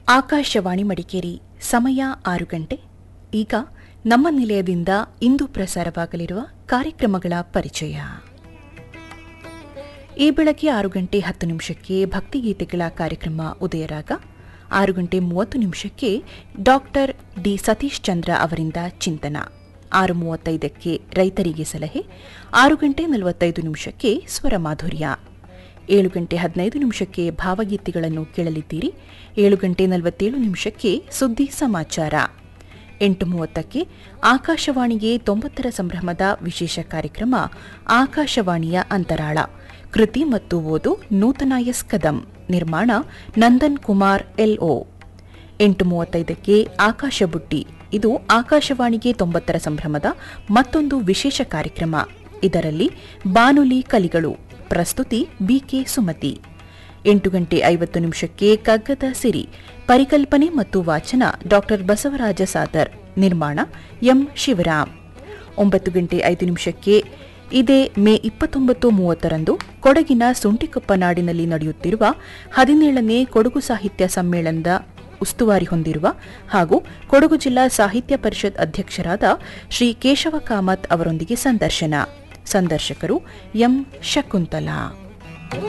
ಆಕಾಶವಾಣಿ ಮಡಿಕೇರಿ ಸಮಯ 6 ಗಂಟೆ. ಈಗ ನಮ್ಮ ನಿಲಯದಿಂದ ಇಂದು ಪ್ರಸಾರವಾಗಲಿರುವ ಕಾರ್ಯಕ್ರಮಗಳ ಪರಿಚಯ. ಈ ಬೆಳಗ್ಗೆ 6 ಗಂಟೆ 10 ನಿಮಿಷಕ್ಕೆ ಭಕ್ತಿಗೀತೆಗಳ ಕಾರ್ಯಕ್ರಮ ಉದಯರಾಗ, 6 ಗಂಟೆ 30 ನಿಮಿಷಕ್ಕೆ ಡಾಕ್ಟರ್ ಡಿ ಸತೀಶ್ ಚಂದ್ರ ಅವರಿಂದ ಚಿಂತನ, 6:35ಕ್ಕೆ ರೈತರಿಗೆ ಸಲಹೆ, 6 ಗಂಟೆ 45 ನಿಮಿಷಕ್ಕೆ ಸ್ವರಮಾಧುರ್ಯ, 7 ಗಂಟೆ 15 ನಿಮಿಷಕ್ಕೆ ಭಾವಗೀತೆಗಳನ್ನು ಕೇಳಲಿದ್ದೀರಿ, 7 ಗಂಟೆ 47 ನಿಮಿಷಕ್ಕೆ ಸುದ್ದಿ ಸಮಾಚಾರ, 8:30ಕ್ಕೆ ಆಕಾಶವಾಣಿಗೆ 90ರ ಸಂಭ್ರಮದ ವಿಶೇಷ ಕಾರ್ಯಕ್ರಮ ಆಕಾಶವಾಣಿಯ ಅಂತರಾಳ, ಕೃತಿ ಮತ್ತು ಓದು ನೂತನ ಎಸ್ ಕದಂ, ನಿರ್ಮಾಣ ನಂದನ್ ಕುಮಾರ್ LO. 8:35ಕ್ಕೆ ಆಕಾಶ ಬುಟ್ಟಿ, ಇದು ಆಕಾಶವಾಣಿಗೆ 90ರ ಸಂಭ್ರಮದ ಮತ್ತೊಂದು ವಿಶೇಷ ಕಾರ್ಯಕ್ರಮ. ಇದರಲ್ಲಿ ಬಾನುಲಿ ಕಲಿಗಳು, ಪ್ರಸ್ತುತಿ BK ಸುಮತಿ. 8 ಗಂಟೆ 50 ನಿಮಿಷಕ್ಕೆ ಕಗ್ಗದ ಸಿರಿ, ಪರಿಕಲ್ಪನೆ ಮತ್ತು ವಾಚನ ಡಾಕ್ಟರ್ ಬಸವರಾಜ ಸಾದರ್, ನಿರ್ಮಾಣ ಎಂ ಶಿವರಾಮ್. 9 ಗಂಟೆ 5 ನಿಮಿಷಕ್ಕೆ ಇದೇ ಮೇ 29-30ರಂದು ಕೊಡಗಿನ ಸುಂಟಿಕೊಪ್ಪ ನಾಡಿನಲ್ಲಿ ನಡೆಯುತ್ತಿರುವ 17ನೇ ಕೊಡಗು ಸಾಹಿತ್ಯ ಸಮ್ಮೇಳನದ ಉಸ್ತುವಾರಿ ಹೊಂದಿರುವ ಹಾಗೂ ಕೊಡಗು ಜಿಲ್ಲಾ ಸಾಹಿತ್ಯ ಪರಿಷತ್ ಅಧ್ಯಕ್ಷರಾದ ಶ್ರೀ ಕೇಶವ ಕಾಮತ್ ಅವರೊಂದಿಗೆ ಸಂದರ್ಶನ. ಸಂದರ್ಶಕರು ಎಂ ಶಕುಂತಲಾ.